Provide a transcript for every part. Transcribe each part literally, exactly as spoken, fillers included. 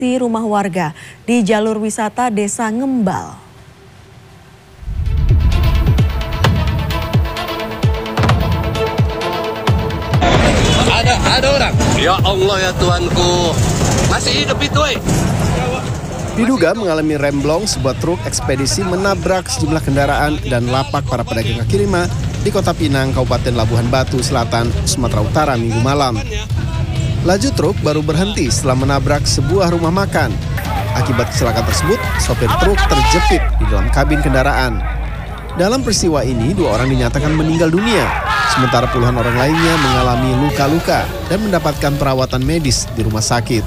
di rumah warga di jalur wisata Desa Ngembal. Ada, ada orang. Ya Allah ya Tuhanku, masih hidup itu eh. Diduga mengalami remblong, sebuah truk ekspedisi menabrak sejumlah kendaraan dan lapak para pedagang kaki lima di Kota Pinang, Kabupaten Labuhan Batu Selatan, Sumatera Utara Minggu malam. Laju truk baru berhenti setelah menabrak sebuah rumah makan. Akibat kecelakaan tersebut, sopir truk terjepit di dalam kabin kendaraan. Dalam peristiwa ini, dua orang dinyatakan meninggal dunia, sementara puluhan orang lainnya mengalami luka-luka dan mendapatkan perawatan medis di rumah sakit.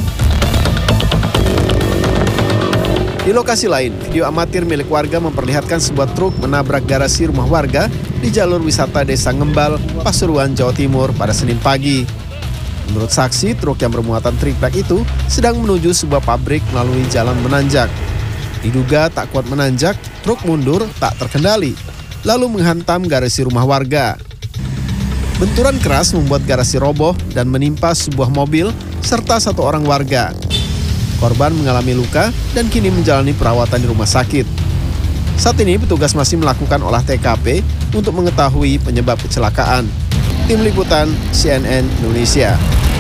Di lokasi lain, video amatir milik warga memperlihatkan sebuah truk menabrak garasi rumah warga di jalur wisata Desa Ngembal, Pasuruan, Jawa Timur pada Senin pagi. Menurut saksi, truk yang bermuatan triplek itu sedang menuju sebuah pabrik melalui jalan menanjak. Diduga tak kuat menanjak, truk mundur tak terkendali, lalu menghantam garasi rumah warga. Benturan keras membuat garasi roboh dan menimpa sebuah mobil serta satu orang warga. Korban mengalami luka dan kini menjalani perawatan di rumah sakit. Saat ini petugas masih melakukan olah T K P untuk mengetahui penyebab kecelakaan. Tim Liputan C N N Indonesia.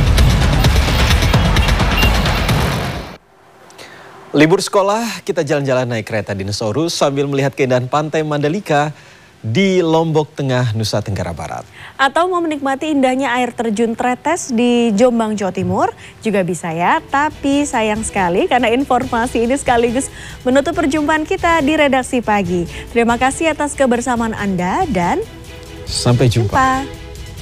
Libur sekolah, kita jalan-jalan naik kereta dinosaurus sambil melihat keindahan pantai Mandalika di Lombok Tengah, Nusa Tenggara Barat. Atau mau menikmati indahnya air terjun Tretes di Jombang, Jawa Timur juga bisa ya. Tapi sayang sekali karena informasi ini sekaligus menutup perjumpaan kita di redaksi pagi. Terima kasih atas kebersamaan Anda dan sampai jumpa. jumpa.